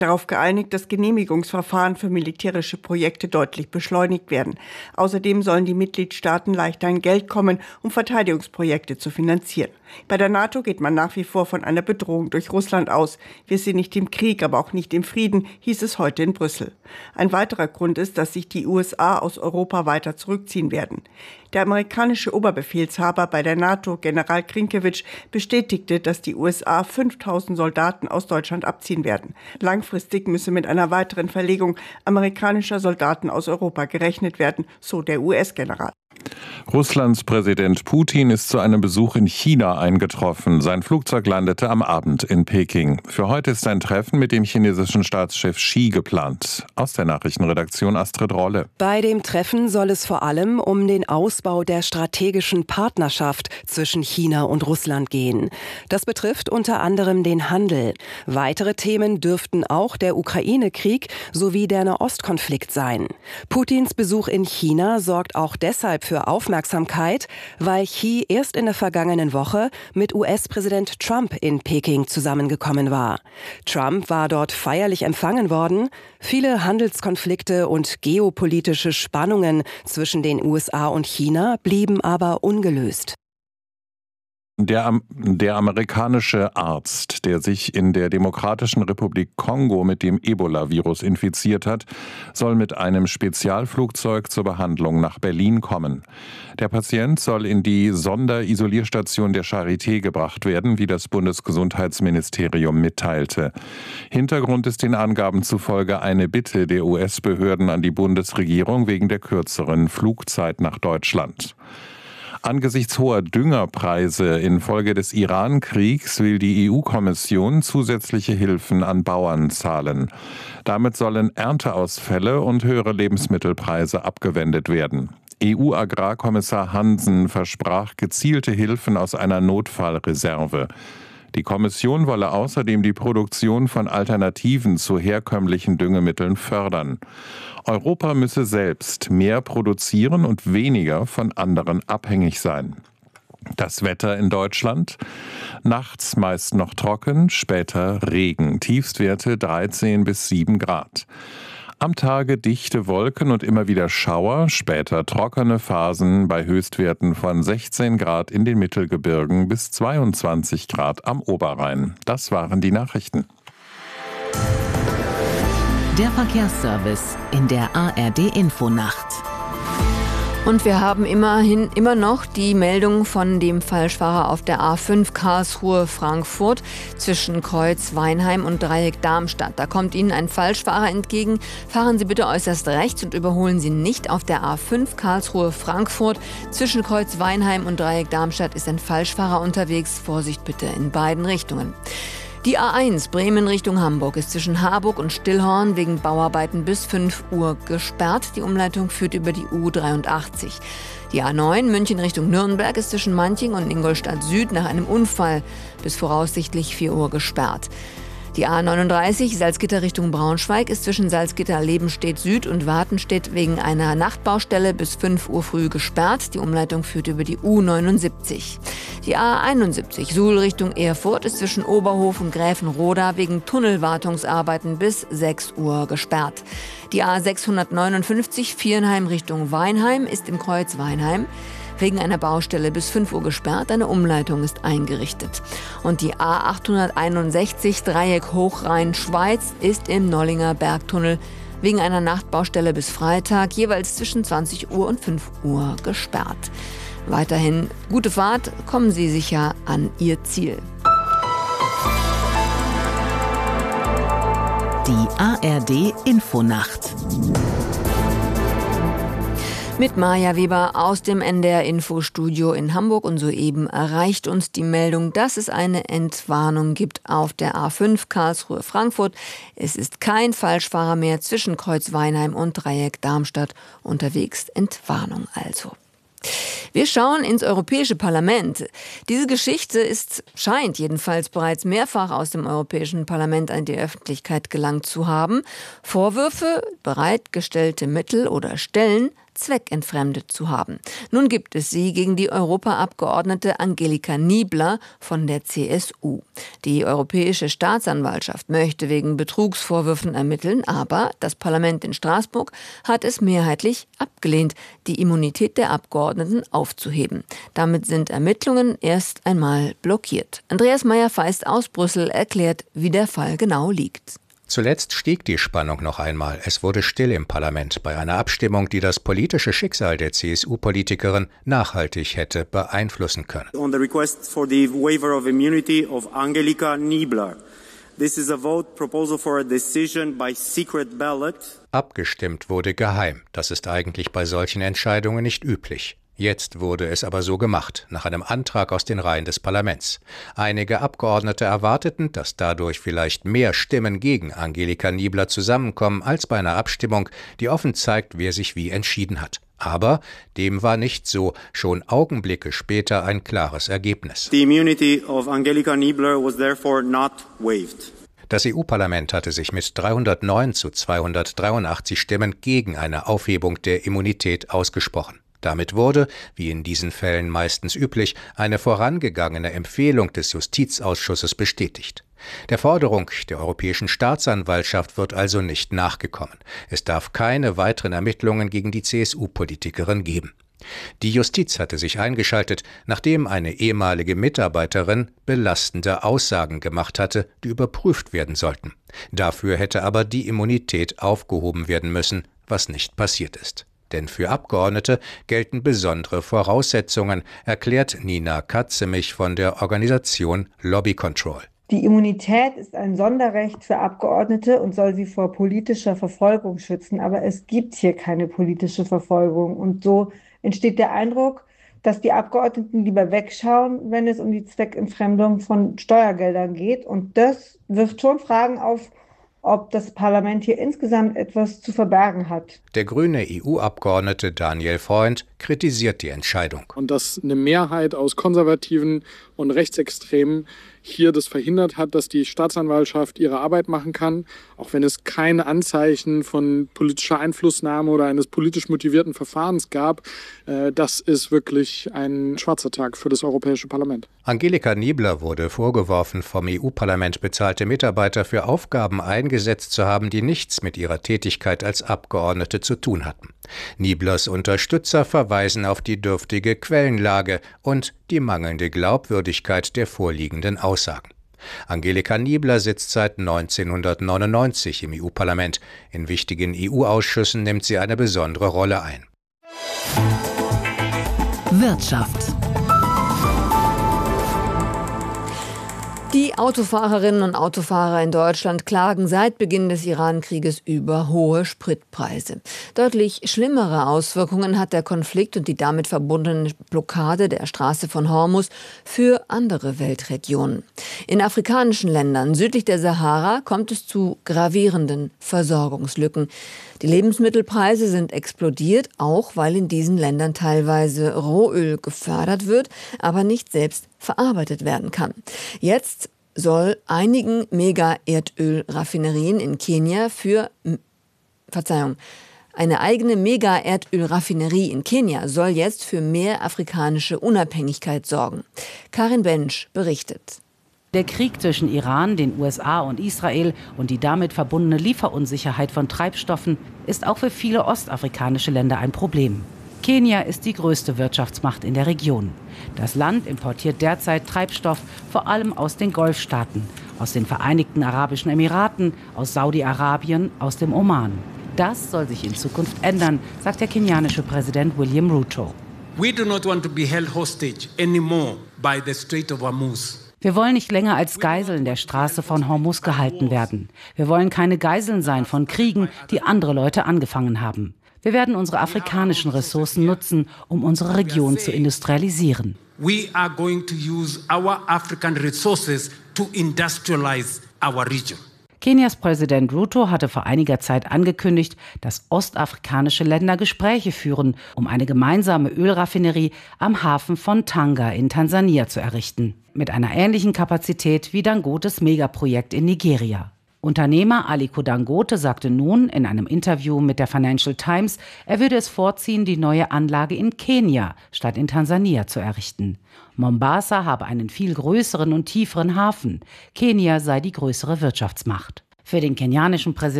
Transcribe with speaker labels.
Speaker 1: darauf geeinigt, dass Genehmigungsverfahren für militärische Projekte deutlich beschleunigt werden. Außerdem sollen die Mitgliedstaaten leichter an Geld kommen, um Verteidigungsprojekte zu finanzieren. Bei der NATO geht man nach wie vor von einer Bedrohung durch Russland aus. Wir sind nicht im Krieg, aber auch nicht im Frieden, hieß es heute in Brüssel. Ein weiterer Grund ist, dass sich die USA aus Europa weiter zurückziehen werden. Der amerikanische Oberbefehlshaber bei der NATO, General Grinkiewicz, bestätigte, dass die USA 5.000 Soldaten aus Deutschland abziehen werden. Langfristig müsse mit einer weiteren Verlegung amerikanischer Soldaten aus Europa gerechnet werden, so der US-General.
Speaker 2: Russlands Präsident Putin ist zu einem Besuch in China eingetroffen. Sein Flugzeug landete am Abend in Peking. Für heute ist ein Treffen mit dem chinesischen Staatschef Xi geplant. Aus der Nachrichtenredaktion Astrid Rolle.
Speaker 3: Bei dem Treffen soll es vor allem um den Ausbau der strategischen Partnerschaft zwischen China und Russland gehen. Das betrifft unter anderem den Handel. Weitere Themen dürften auch der Ukraine-Krieg sowie der Nahostkonflikt sein. Putins Besuch in China sorgt auch deshalb für Aufmerksamkeit, weil Xi erst in der vergangenen Woche mit US-Präsident Trump in Peking zusammengekommen war. Trump war dort feierlich empfangen worden. Viele Handelskonflikte und geopolitische Spannungen zwischen den USA und China blieben aber ungelöst.
Speaker 2: Der amerikanische Arzt, der sich in der Demokratischen Republik Kongo mit dem Ebola-Virus infiziert hat, soll mit einem Spezialflugzeug zur Behandlung nach Berlin kommen. Der Patient soll in die Sonderisolierstation der Charité gebracht werden, wie das Bundesgesundheitsministerium mitteilte. Hintergrund ist den Angaben zufolge eine Bitte der US-Behörden an die Bundesregierung wegen der kürzeren Flugzeit nach Deutschland. Angesichts hoher Düngerpreise infolge des Iran-Kriegs will die EU-Kommission zusätzliche Hilfen an Bauern zahlen. Damit sollen Ernteausfälle und höhere Lebensmittelpreise abgewendet werden. EU-Agrarkommissar Hansen versprach gezielte Hilfen aus einer Notfallreserve. Die Kommission wolle außerdem die Produktion von Alternativen zu herkömmlichen Düngemitteln fördern. Europa müsse selbst mehr produzieren und weniger von anderen abhängig sein. Das Wetter in Deutschland: nachts meist noch trocken, später Regen, Tiefstwerte 13 bis 7 Grad. Am Tage dichte Wolken und immer wieder Schauer, später trockene Phasen bei Höchstwerten von 16 Grad in den Mittelgebirgen bis 22 Grad am Oberrhein. Das waren die Nachrichten.
Speaker 4: Der Verkehrsservice in der ARD-Infonacht.
Speaker 5: Und wir haben immer noch die Meldung von dem Falschfahrer auf der A5 Karlsruhe-Frankfurt zwischen Kreuz Weinheim und Dreieck Darmstadt. Da kommt Ihnen ein Falschfahrer entgegen. Fahren Sie bitte äußerst rechts und überholen Sie nicht. Auf der A5 Karlsruhe-Frankfurt zwischen Kreuz Weinheim und Dreieck Darmstadt ist ein Falschfahrer unterwegs. Vorsicht bitte in beiden Richtungen. Die A1 Bremen Richtung Hamburg ist zwischen Harburg und Stillhorn wegen Bauarbeiten bis 5 Uhr gesperrt. Die Umleitung führt über die U83. Die A9 München Richtung Nürnberg ist zwischen Manching und Ingolstadt Süd nach einem Unfall bis voraussichtlich 4 Uhr gesperrt. Die A39 Salzgitter Richtung Braunschweig ist zwischen Salzgitter-Lebenstedt Süd und Wartenstedt wegen einer Nachtbaustelle bis 5 Uhr früh gesperrt. Die Umleitung führt über die U79. Die A71 Suhl Richtung Erfurt ist zwischen Oberhof und Gräfenroda wegen Tunnelwartungsarbeiten bis 6 Uhr gesperrt. Die A659 Viernheim Richtung Weinheim ist im Kreuz Weinheim wegen einer Baustelle bis 5 Uhr gesperrt. Eine Umleitung ist eingerichtet. Und die A861 Dreieck Hochrhein-Schweiz ist im Nollinger Bergtunnel wegen einer Nachtbaustelle bis Freitag jeweils zwischen 20 Uhr und 5 Uhr gesperrt. Weiterhin gute Fahrt, kommen Sie sicher an Ihr Ziel.
Speaker 4: Die ARD-Infonacht.
Speaker 5: Mit Maja Weber aus dem NDR-Infostudio in Hamburg, und soeben erreicht uns die Meldung, dass es eine Entwarnung gibt auf der A5 Karlsruhe-Frankfurt. Es ist kein Falschfahrer mehr zwischen Kreuz Weinheim und Dreieck Darmstadt unterwegs. Entwarnung also. Wir schauen ins Europäische Parlament. Diese Geschichte scheint jedenfalls bereits mehrfach aus dem Europäischen Parlament an die Öffentlichkeit gelangt zu haben. Vorwürfe, bereitgestellte Mittel oder Stellen zweckentfremdet zu haben. Nun gibt es sie gegen die Europaabgeordnete Angelika Niebler von der CSU. Die Europäische Staatsanwaltschaft möchte wegen Betrugsvorwürfen ermitteln, aber das Parlament in Straßburg hat es mehrheitlich abgelehnt, die Immunität der Abgeordneten aufzuheben. Damit sind Ermittlungen erst einmal blockiert. Andreas Meyer-Feist aus Brüssel erklärt, wie der Fall genau liegt.
Speaker 6: Zuletzt stieg die Spannung noch einmal. Es wurde still im Parlament bei einer Abstimmung, die das politische Schicksal der CSU-Politikerin nachhaltig hätte beeinflussen können.
Speaker 7: On the request for the waiver of immunity of Angelika Niebler. This is a vote proposal for a decision by secret ballot.
Speaker 6: Abgestimmt wurde geheim. Das ist eigentlich bei solchen Entscheidungen nicht üblich. Jetzt wurde es aber so gemacht, nach einem Antrag aus den Reihen des Parlaments. Einige Abgeordnete erwarteten, dass dadurch vielleicht mehr Stimmen gegen Angelika Niebler zusammenkommen als bei einer Abstimmung, die offen zeigt, wer sich wie entschieden hat. Aber dem war nicht so, schon Augenblicke später ein klares Ergebnis.
Speaker 7: The immunity of Angelika Niebler was therefore not waived.
Speaker 6: Das EU-Parlament hatte sich mit 309 zu 283 Stimmen gegen eine Aufhebung der Immunität ausgesprochen. Damit wurde, wie in diesen Fällen meistens üblich, eine vorangegangene Empfehlung des Justizausschusses bestätigt. Der Forderung der Europäischen Staatsanwaltschaft wird also nicht nachgekommen. Es darf keine weiteren Ermittlungen gegen die CSU-Politikerin geben. Die Justiz hatte sich eingeschaltet, nachdem eine ehemalige Mitarbeiterin belastende Aussagen gemacht hatte, die überprüft werden sollten. Dafür hätte aber die Immunität aufgehoben werden müssen, was nicht passiert ist. Denn für Abgeordnete gelten besondere Voraussetzungen, erklärt Nina Katzemich von der Organisation Lobby Control.
Speaker 8: Die Immunität ist ein Sonderrecht für Abgeordnete und soll sie vor politischer Verfolgung schützen. Aber es gibt hier keine politische Verfolgung. Und so entsteht der Eindruck, dass die Abgeordneten lieber wegschauen, wenn es um die Zweckentfremdung von Steuergeldern geht. Und das wirft schon Fragen auf, ob das Parlament hier insgesamt etwas zu verbergen hat.
Speaker 6: Der grüne EU-Abgeordnete Daniel Freund kritisiert die Entscheidung.
Speaker 9: Und dass eine Mehrheit aus Konservativen und Rechtsextremen hier das verhindert hat, dass die Staatsanwaltschaft ihre Arbeit machen kann, auch wenn es keine Anzeichen von politischer Einflussnahme oder eines politisch motivierten Verfahrens gab. Das ist wirklich ein schwarzer Tag für das Europäische Parlament.
Speaker 6: Angelika Niebler wurde vorgeworfen, vom EU-Parlament bezahlte Mitarbeiter für Aufgaben eingesetzt zu haben, die nichts mit ihrer Tätigkeit als Abgeordnete zu tun hatten. Nieblers Unterstützer verweisen auf die dürftige Quellenlage und die mangelnde Glaubwürdigkeit der vorliegenden Aussagen. Angelika Niebler sitzt seit 1999 im EU-Parlament. In wichtigen EU-Ausschüssen nimmt sie eine besondere Rolle ein.
Speaker 4: Wirtschaft.
Speaker 5: Die Autofahrerinnen und Autofahrer in Deutschland klagen seit Beginn des Iran-Krieges über hohe Spritpreise. Deutlich schlimmere Auswirkungen hat der Konflikt und die damit verbundene Blockade der Straße von Hormuz für andere Weltregionen. In afrikanischen Ländern südlich der Sahara kommt es zu gravierenden Versorgungslücken. Die Lebensmittelpreise sind explodiert, auch weil in diesen Ländern teilweise Rohöl gefördert wird, aber nicht selbst verarbeitet werden kann. Jetzt soll einigen Mega-Erdölraffinerien in Kenia eine eigene Mega-Erdölraffinerie in Kenia soll jetzt für mehr afrikanische Unabhängigkeit sorgen. Karin Bensch berichtet.
Speaker 10: Der Krieg zwischen Iran, den USA und Israel und die damit verbundene Lieferunsicherheit von Treibstoffen ist auch für viele ostafrikanische Länder ein Problem. Kenia ist die größte Wirtschaftsmacht in der Region. Das Land importiert derzeit Treibstoff vor allem aus den Golfstaaten, aus den Vereinigten Arabischen Emiraten, aus Saudi-Arabien, aus dem Oman. Das soll sich in Zukunft ändern, sagt der kenianische Präsident William Ruto.
Speaker 11: We do not want to be held hostage anymore by the Strait of Hormuz.
Speaker 10: Wir wollen nicht länger als Geiseln der Straße von Hormuz gehalten werden. Wir wollen keine Geiseln sein von Kriegen, die andere Leute angefangen haben. Wir werden unsere afrikanischen Ressourcen nutzen, um unsere Region zu industrialisieren.
Speaker 11: We are going to use our African resources to industrialize our region.
Speaker 10: Kenias Präsident Ruto hatte vor einiger Zeit angekündigt, dass ostafrikanische Länder Gespräche führen, um eine gemeinsame Ölraffinerie am Hafen von Tanga in Tansania zu errichten. Mit einer ähnlichen Kapazität wie Dangotes Megaprojekt in Nigeria. Unternehmer Aliko Dangote sagte nun in einem Interview mit der Financial Times, er würde es vorziehen, die neue Anlage in Kenia statt in Tansania zu errichten. Mombasa habe einen viel größeren und tieferen Hafen. Kenia sei die größere Wirtschaftsmacht. Für den kenianischen Präsidenten